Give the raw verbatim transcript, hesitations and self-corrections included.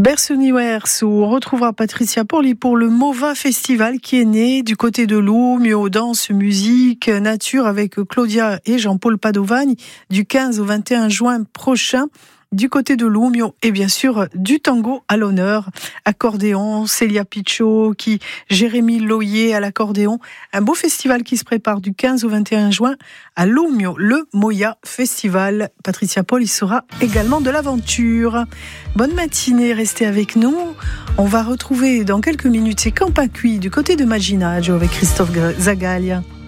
Bersoniwers, où on retrouvera Patricia Porli pour le Mova Festival qui est né du côté de Loumio, danse, musique, nature avec Claudia et Jean-Paul Padovagne du quinze au vingt et un juin prochain. Du côté de Loumio et bien sûr du tango à l'honneur, accordéon, Célia Pichot, qui Jérémy Loyer à l'accordéon. Un beau festival qui se prépare du quinze au vingt et un juin à Loumio, le Moya Festival. Patricia Paul y sera également de l'aventure. Bonne matinée, restez avec nous. On va retrouver dans quelques minutes ces Campacui du côté de Maginaggio avec Christophe Zagalia.